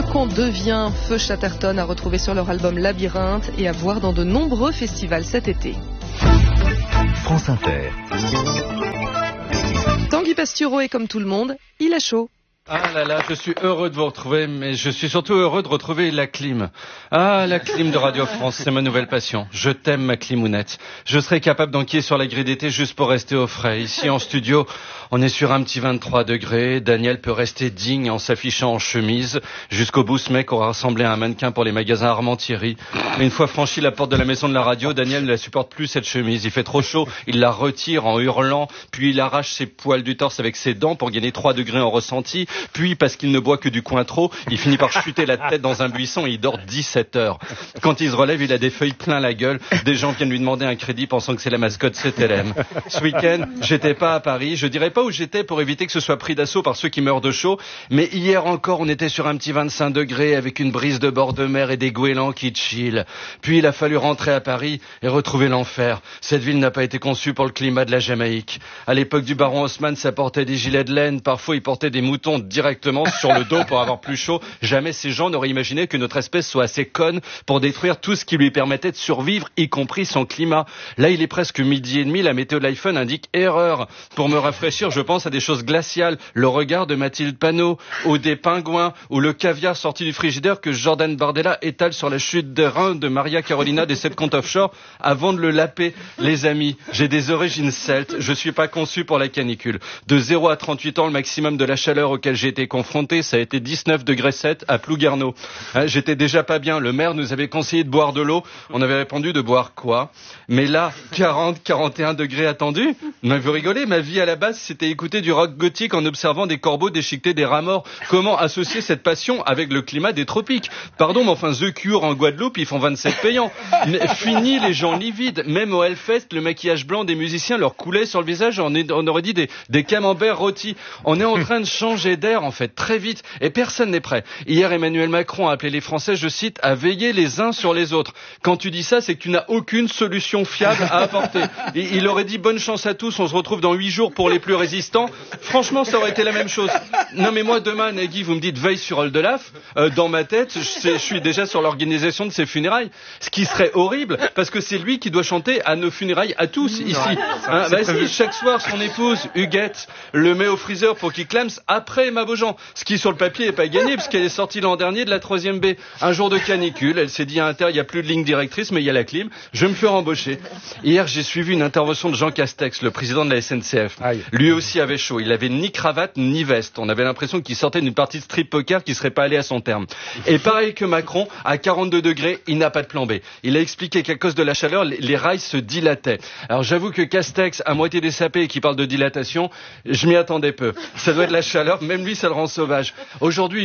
qu'on devient, Feu Chatterton à retrouver sur leur album Labyrinthe et à voir dans de nombreux festivals cet été. France Inter. Tanguy Pastureau est comme tout le monde, il a chaud. Ah là là, je suis heureux de vous retrouver, mais je suis surtout heureux de retrouver la clim. Ah, la clim de Radio France, c'est ma nouvelle passion. Je t'aime, ma climounette. Je serais capable d'enquiller sur la grille d'été juste pour rester au frais. Ici, en studio, on est sur un petit 23 degrés. Daniel peut rester digne en s'affichant en chemise. Jusqu'au bout, ce mec aura ressemblé à un mannequin pour les magasins Armand Thierry. Mais une fois franchi la porte de la maison de la radio, Daniel ne la supporte plus, cette chemise. Il fait trop chaud, il la retire en hurlant, puis il arrache ses poils du torse avec ses dents pour gagner 3 degrés en ressenti. Puis, parce qu'il ne boit que du Cointreau, il finit par chuter la tête dans un buisson et il dort 17 heures. Quand il se relève, il a des feuilles plein la gueule. Des gens viennent lui demander un crédit pensant que c'est la mascotte CTLM. Ce week-end, j'étais pas à Paris. Je dirais pas où j'étais pour éviter que ce soit pris d'assaut par ceux qui meurent de chaud. Mais hier encore, on était sur un petit 25 degrés avec une brise de bord de mer et des goélands qui chillent. Puis il a fallu rentrer à Paris et retrouver l'enfer. Cette ville n'a pas été conçue pour le climat de la Jamaïque. À l'époque du baron Haussmann, ça portait des gilets de laine. Parfois, il portait des moutons directement sur le dos pour avoir plus chaud. Jamais ces gens n'auraient imaginé que notre espèce soit assez conne pour détruire tout ce qui lui permettait de survivre, y compris son climat. Là, il est presque 12h30, la météo de l'iPhone indique erreur. Pour me rafraîchir, je pense à des choses glaciales. Le regard de Mathilde Panot, ou des pingouins, ou le caviar sorti du frigidaire que Jordan Bardella étale sur la chute des reins de Maria Carolina des 7 comptes offshore avant de le laper. Les amis, j'ai des origines celtes, je suis pas conçu pour la canicule. De 0 à 38 ans, le maximum de la chaleur auquel j'ai été confronté, ça a été 19,7 degrés à Plouguerneau. J'étais déjà pas bien. Le maire nous avait conseillé de boire de l'eau. On avait répondu de boire quoi? Mais là, 40, 41 degrés attendus. Mais vous rigolez, ma vie à la base, c'était écouter du rock gothique en observant des corbeaux déchiqueter des rats morts. Comment associer cette passion avec le climat des tropiques? Pardon, mais enfin, The Cure en Guadeloupe, ils font 27 payants. Fini les gens livides. Même au Hellfest, le maquillage blanc des musiciens leur coulait sur le visage. On aurait dit des camemberts rôtis. On est en train de changer d'air, en fait, très vite, et personne n'est prêt. Hier, Emmanuel Macron a appelé les Français, je cite, à veiller les uns sur les autres. Quand tu dis ça, c'est que tu n'as aucune solution fiable à apporter. Il aurait dit bonne chance à tous, on se retrouve dans 8 jours pour les plus résistants. Franchement, ça aurait été la même chose. Non mais moi, demain, Nagui, vous me dites veille sur Oldelaf, dans ma tête, je suis déjà sur l'organisation de ses funérailles. Ce qui serait horrible, parce que c'est lui qui doit chanter à nos funérailles à tous, ici. Si, chaque soir, son épouse, Huguette, le met au freezer pour qu'il clame après Emma Beaujean. Ce qui sur le papier est pas gagné parce qu'elle est sortie l'an dernier de la 3e B. Un jour de canicule, elle s'est dit à Inter, il n'y a plus de ligne directrice mais il y a la clim, je vais me faire embaucher. Hier j'ai suivi une intervention de Jean Castex, le président de la SNCF. Aïe. Lui aussi avait chaud, il avait ni cravate ni veste. On avait l'impression qu'il sortait d'une partie de strip poker qui serait pas allée à son terme. Et pareil que Macron, à 42 degrés, il n'a pas de plan B. Il a expliqué qu'à cause de la chaleur, les rails se dilataient. Alors j'avoue que Castex, à moitié dessapé et qui parle de dilatation, je m'y attendais peu. Ça doit être la chaleur, même lui ça le rend sauvage. Aujourd'hui,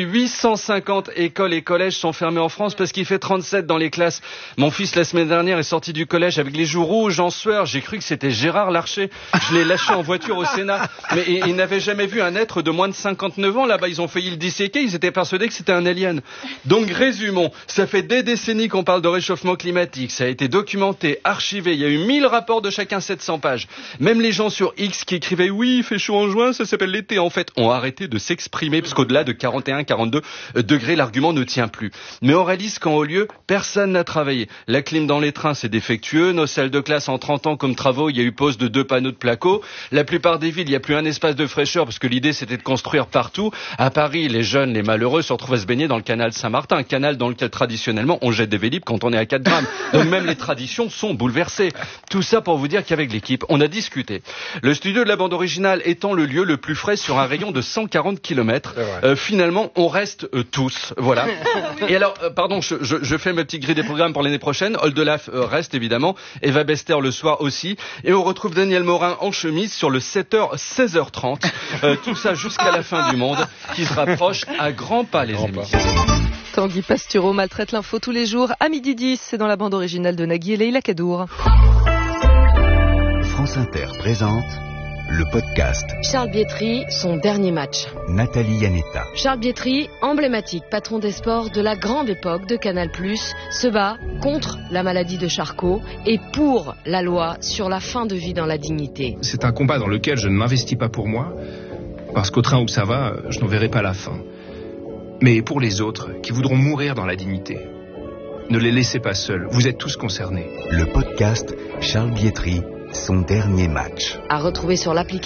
850 écoles et collèges sont fermés en France parce qu'il fait 37 dans les classes. Mon fils, la semaine dernière, est sorti du collège avec les joues rouges, en sueur. J'ai cru que c'était Gérard Larcher. Je l'ai lâché en voiture au Sénat. Mais il n'avait jamais vu un être de moins de 59 ans. Là-bas, ils ont failli le disséquer. Ils étaient persuadés que c'était un alien. Donc, résumons. Ça fait des décennies qu'on parle de réchauffement climatique. Ça a été documenté, archivé. Il y a eu 1000 rapports de chacun 700 pages. Même les gens sur X qui écrivaient « Oui, il fait chaud en juin, ça s'appelle l'été », en fait, ont arrêté de s'exprimer parce qu'au-delà de 41, 42 degrés, l'argument ne tient plus. Mais on réalise qu'en haut lieu, personne n'a travaillé. La clim dans les trains, c'est défectueux. Nos salles de classe, en 30 ans comme travaux, il y a eu pose de 2 panneaux de placo. La plupart des villes, il n'y a plus un espace de fraîcheur parce que l'idée, c'était de construire partout. À Paris, les jeunes, les malheureux se retrouvent à se baigner dans le canal Saint-Martin, un canal dans lequel, traditionnellement, on jette des vélib quand on est à 4 grammes. Donc même les traditions sont bouleversées. Tout ça pour vous dire qu'avec l'équipe, on a discuté. Le studio de la bande originale étant le lieu le plus frais sur un rayon de 140 km, finalement, on reste tous. Voilà. Et alors, pardon, je fais ma petite grille des programmes pour l'année prochaine. Oldelaf reste, évidemment. Eva Bester le soir aussi. Et on retrouve Daniel Morin en chemise sur le 7h, 16h30. Tout ça jusqu'à la fin du monde, qui se rapproche à grands pas, les amis. Tanguy Pastureau maltraite l'info tous les jours à 12h10. C'est dans la bande originale de Nagui et Leïla Kadour. France Inter présente le podcast. Charles Bietri, son dernier match. Nathalie Yanetta. Charles Bietri, emblématique patron des sports de la grande époque de Canal+, se bat contre la maladie de Charcot et pour la loi sur la fin de vie dans la dignité. C'est un combat dans lequel je ne m'investis pas pour moi, parce qu'au train où ça va, je n'en verrai pas la fin. mais pour les autres qui voudront mourir dans la dignité. Ne les laissez pas seuls, vous êtes tous concernés. Le podcast Charles Bietri, son dernier match. À retrouver sur l'application